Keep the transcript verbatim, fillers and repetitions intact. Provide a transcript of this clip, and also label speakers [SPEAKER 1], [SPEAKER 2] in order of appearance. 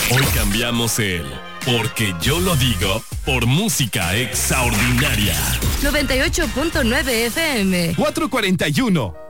[SPEAKER 1] Hoy cambiamos el porque yo lo digo por música extraordinaria.
[SPEAKER 2] noventa y ocho punto nueve F M.
[SPEAKER 3] cuatro cuarenta y uno.